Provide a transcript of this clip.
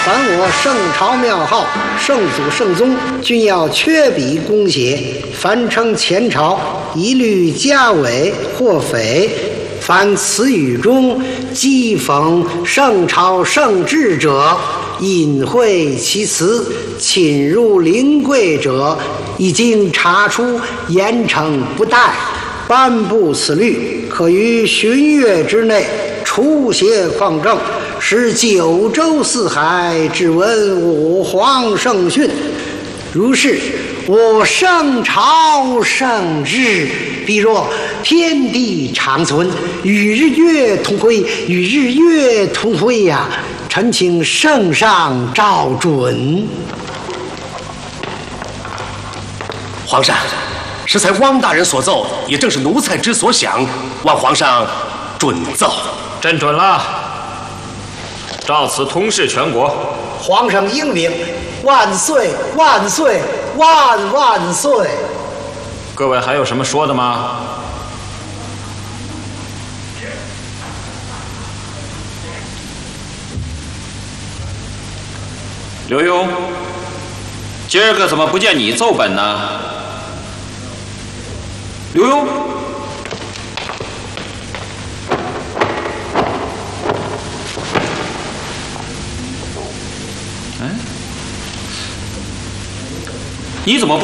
凡我圣朝庙号、圣祖圣宗，均要缺笔公写。凡称前朝，一律加伪或匪。凡词语中讥讽圣朝圣制者，隐晦其词，侵入灵贵者，已经查出，严惩不贷。颁布此律，可于旬月之内除邪匡正，使九州四海只闻我皇圣训。如是，我圣朝圣制，必若天地长存，与日月同辉，与日月同辉呀！臣请圣上照准。 皇上，适才汪大人所奏，也正是奴才之所想，望皇上准奏。 朕准了，照此通示全国。 皇上英明，万岁万岁万万岁！ 各位还有什么说的吗？刘墉，今儿个怎么不见你奏本呢？刘墉，你怎么不